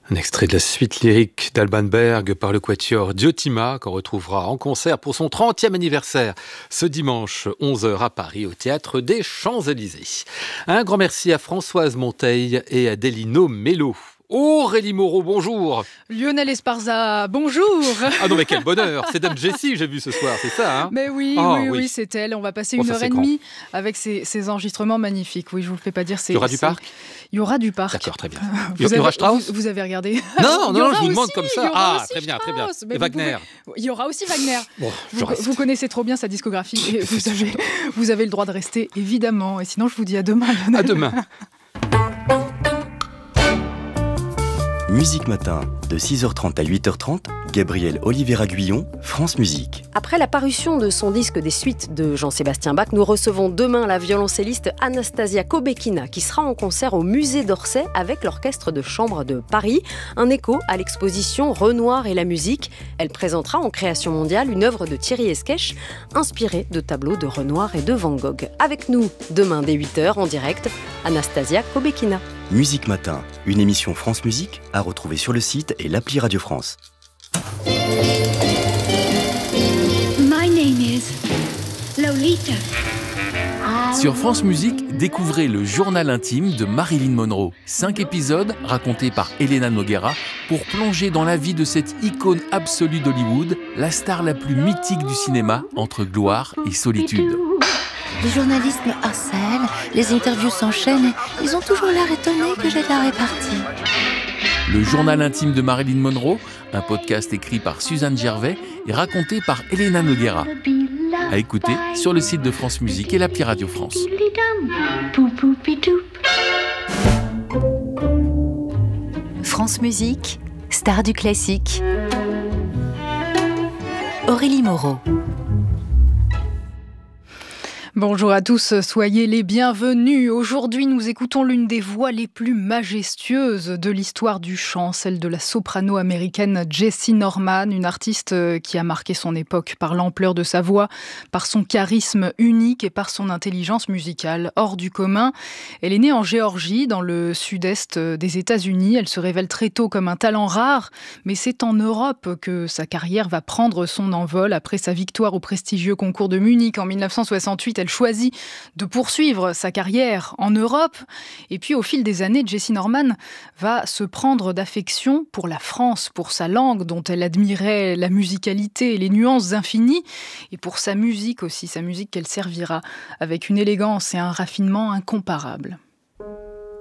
Un extrait de la suite lyrique d'Alban Berg par le quatuor Diotima qu'on retrouvera en concert pour son 30e anniversaire ce dimanche 11h à Paris au Théâtre des Champs-Élysées. Un grand merci à Françoise Monteil et à Delino Mello. Aurélie Moreau, bonjour. Lionel Esparza, bonjour. Ah non mais quel bonheur, c'est Dame Jessie j'ai vu ce soir, c'est ça hein? Mais oui, c'est elle. On va passer une heure et demie avec ces enregistrements magnifiques. Oui, je vous le fais pas dire. Il y aura du parc? Il y aura du parc. D'accord, très bien. Il y aura Strauss? Vous avez regardé? Non, je vous demande comme ça. Ah, très bien. Et Wagner? Il y aura aussi Wagner. Bon, vous connaissez trop bien sa discographie et vous avez le droit de rester, évidemment. Et sinon, je vous dis à demain, Lionel. À demain. Musique Matin, de 6h30 à 8h30, Gabriel Oliveira-Guillon, France Musique. Après la parution de son disque des suites de Jean-Sébastien Bach, nous recevons demain la violoncelliste Anastasia Kobekina qui sera en concert au Musée d'Orsay avec l'Orchestre de Chambre de Paris. Un écho à l'exposition Renoir et la musique. Elle présentera en création mondiale une œuvre de Thierry Esquèche inspirée de tableaux de Renoir et de Van Gogh. Avec nous, demain dès 8h en direct, Anastasia Kobekina. Musique Matin, une émission France Musique à retrouver sur le site et l'appli Radio France. My name is Lolita. Sur France Musique, découvrez le journal intime de Marilyn Monroe. 5 épisodes racontés par Elena Noguera pour plonger dans la vie de cette icône absolue d'Hollywood, la star la plus mythique du cinéma entre gloire et solitude. Les journalistes me harcèlent, les interviews s'enchaînent et ils ont toujours l'air étonnés que j'ai de la répartie. Le journal intime de Marilyn Monroe, un podcast écrit par Suzanne Gervais et raconté par Elena Noguera. À écouter sur le site de France Musique et l'appli Radio France. France Musique, star du classique. Aurélie Moreau. Bonjour à tous, soyez les bienvenus. Aujourd'hui, nous écoutons l'une des voix les plus majestueuses de l'histoire du chant, celle de la soprano américaine Jessie Norman, une artiste qui a marqué son époque par l'ampleur de sa voix, par son charisme unique et par son intelligence musicale hors du commun. Elle est née en Géorgie, dans le sud-est des États-Unis. Elle se révèle très tôt comme un talent rare, mais c'est en Europe que sa carrière va prendre son envol. Après sa victoire au prestigieux concours de Munich en 1968, elle choisit de poursuivre sa carrière en Europe. Et puis, au fil des années, Jessie Norman va se prendre d'affection pour la France, pour sa langue dont elle admirait la musicalité et les nuances infinies, et pour sa musique aussi, sa musique qu'elle servira avec une élégance et un raffinement incomparables.